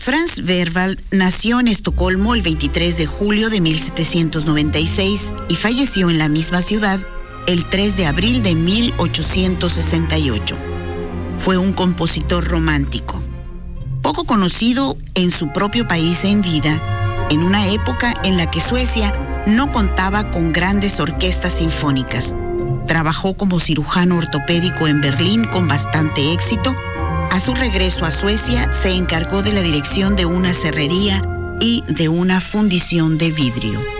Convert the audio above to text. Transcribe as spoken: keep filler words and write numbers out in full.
Franz Berwald nació en Estocolmo el veintitrés de julio de mil setecientos noventa y seis y falleció en la misma ciudad el tres de abril de mil ochocientos sesenta y ocho. Fue un compositor romántico, poco conocido en su propio país en vida, en una época en la que Suecia no contaba con grandes orquestas sinfónicas. Trabajó como cirujano ortopédico en Berlín con bastante éxito. A su regreso a Suecia se encargó de la dirección de una cerrería y de una fundición de vidrio.